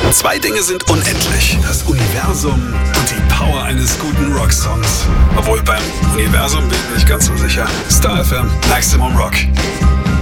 Zwei Dinge sind unendlich: das Universum und die Power eines guten Rocksongs. Obwohl beim Universum bin ich nicht ganz so sicher. Star FM, Maximum Rock.